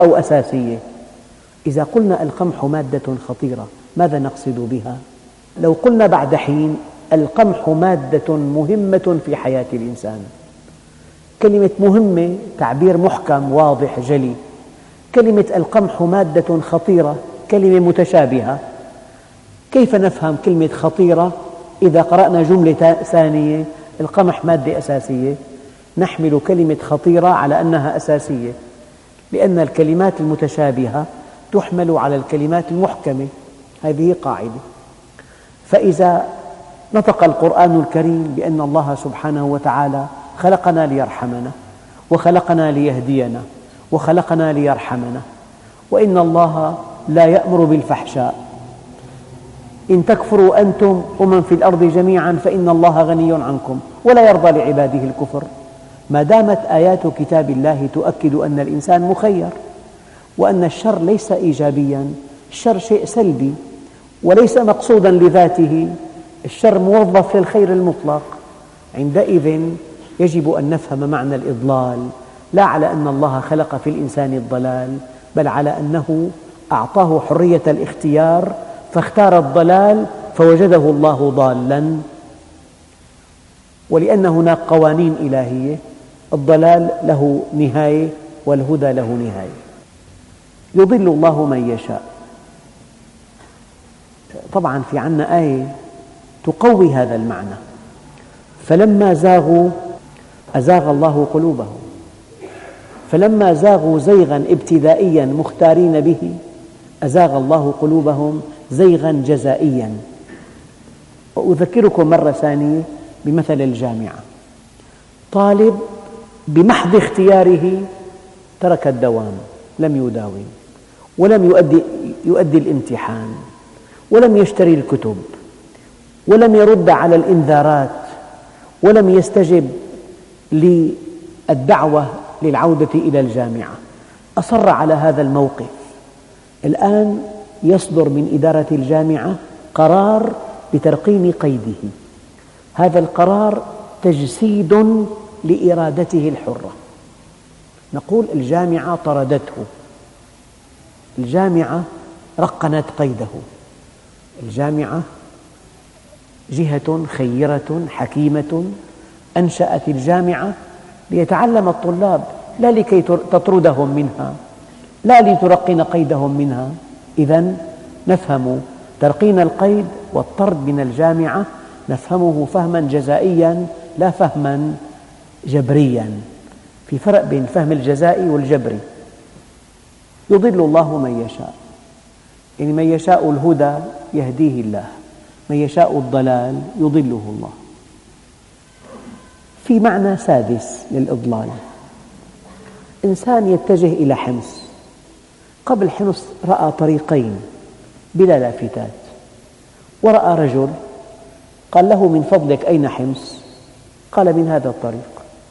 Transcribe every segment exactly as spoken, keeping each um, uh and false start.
أو أساسية. إذا قلنا القمح مادة خطيرة ماذا نقصد بها؟ لو قلنا بعد حين القمح مادة مهمة في حياة الإنسان، كلمة مهمة تعبير محكم واضح جلي. كلمة القمح مادة خطيرة كلمة متشابهة. كيف نفهم كلمة خطيرة إذا قرأنا جملة ثانية القمح مادة أساسية؟ نحمل كلمة خطيرة على أنها أساسية، لأن الكلمات المتشابهة تحمل على الكلمات المحكمة، هذه قاعدة. فإذا نطق القرآن الكريم بأن الله سبحانه وتعالى خلقنا ليرحمنا وخلقنا ليهدينا وخلقنا ليرحمنا، وإن الله لا يأمر بالفحشاء، إن تكفروا أنتم ومن في الأرض جميعا فإن الله غني عنكم ولا يرضى لعباده الكفر، ما دامت آيات كتاب الله تؤكد أن الإنسان مخير، وأن الشر ليس إيجابيا، الشر شيء سلبي وليس مقصودا لذاته، الشر موظف للخير المطلق. عندئذ يجب أن نفهم معنى الإضلال لا على أن الله خلق في الإنسان الضلال، بل على أنه أعطاه حرية الاختيار فاختار الضلال فوجده الله ضالا. ولأن هناك قوانين إلهية، الضلال له نهاية والهدى له نهاية. يضل الله من يشاء. طبعا في عنا آية تقوي هذا المعنى: فلما زاغوا أزاغ الله قلوبهم، فلما زاغوا زيغا ابتدائيا مختارين به أزاغ الله قلوبهم زيغا جزائيا. وأذكركم مرة ثانية بمثل الجامعة. طالب بمحض اختياره ترك الدوام، لم يداوم ولم يؤدي, يؤدي الامتحان ولم يشتري الكتب ولم يرد على الإنذارات ولم يستجب للدعوة للعودة إلى الجامعة، أصر على هذا الموقف. الآن يصدر من إدارة الجامعة قرار بترقيم قيده، هذا القرار تجسيد لإرادته الحرة. نقول الجامعة طردته، الجامعة رقنت قيده، الجامعة جهة خيرة حكيمة أنشأت الجامعة ليتعلم الطلاب، لا لكي تطردهم منها، لا لترقن قيدهم منها. إذن نفهم ترقين القيد والطرد من الجامعة نفهمه فهما جزائيا لا فهما جبريا. في فرق بين الفهم الجزائي والجبري. يضل الله من يشاء، يعني من يشاء الهدى يهديه الله، من يشاء الضلال يضله الله. في معنى سادس للإضلال: إنسان يتجه إلى حمص، قبل حمص رأى طريقين بلا لافتات، ورأى رجل قال له: من فضلك أين حمص؟ قال: من هذا الطريق.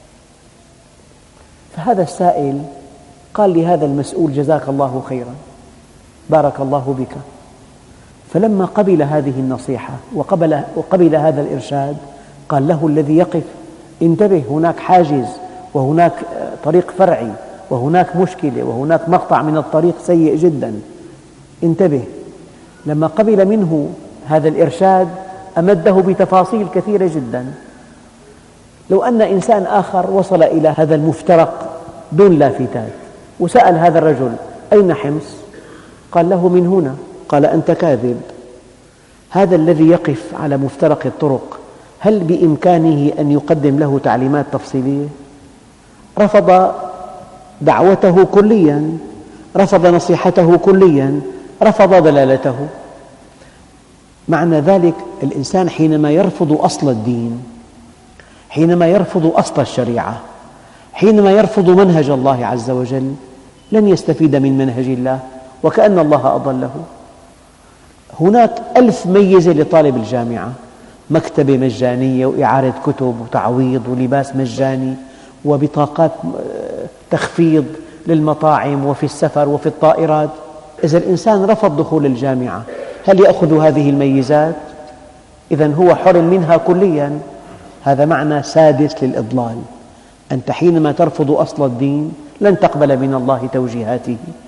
فهذا السائل قال لهذا المسؤول: جزاك الله خيرا، بارك الله بك. فلما قبل هذه النصيحة وقبل, وقبل هذا الإرشاد قال له الذي يقف: انتبه، هناك حاجز وهناك طريق فرعي وهناك مشكلة وهناك مقطع من الطريق سيء جدا، انتبه. لما قبل منه هذا الإرشاد أمده بتفاصيل كثيرة جدا. لو أن إنسان آخر وصل إلى هذا المفترق دون لافتات وسأل هذا الرجل: أين حمص؟ قال له: من هنا. قال: أنت كاذب. هذا الذي يقف على مفترق الطرق هل بإمكانه أن يقدم له تعليمات تفصيلية؟ رفض دعوته كليا، رفض نصيحته كليا، رفض دلالته. معنى ذلك الإنسان حينما يرفض أصل الدين، حينما يرفض أصل الشريعة، حينما يرفض منهج الله عز وجل لن يستفيد من منهج الله، وكأن الله أضله. هناك ألف ميزة لطالب الجامعة: مكتبة مجانية وإعارة كتب وتعويض ولباس مجاني وبطاقات تخفيض للمطاعم وفي السفر وفي الطائرات. إذا الإنسان رفض دخول الجامعة هل يأخذ هذه الميزات؟ إذن هو حرم منها كليا. هذا معنى سادس للإضلال. أنت حينما ترفض أصل الدين لن تقبل من الله توجيهاته.